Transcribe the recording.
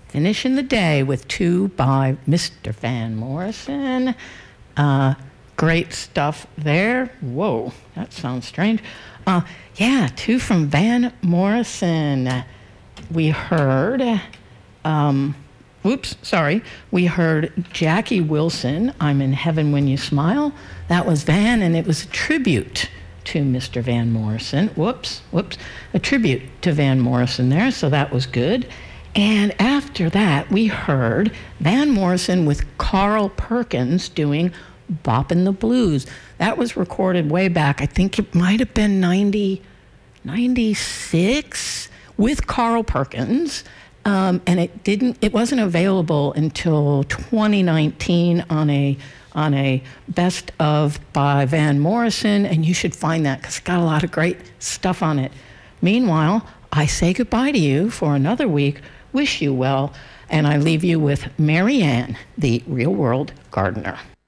finishing the day with two by Mr. Van Morrison. Great stuff there. Whoa, that sounds strange. Yeah, two from Van Morrison. We heard, we heard Jackie Wilson, I'm in Heaven When You Smile. That was Van, and it was a tribute to Mr. Van Morrison. A tribute to Van Morrison there, so that was good. And after that, we heard Van Morrison with Carl Perkins doing Boppin' the Blues. That was recorded way back, I think it might have been 96 with Carl Perkins. And it wasn't available until 2019 on a best of by Van Morrison, and you should find that because it's got a lot of great stuff on it. Meanwhile, I say goodbye to you for another week, wish you well, and I leave you with Mary Ann, the Real World Gardener.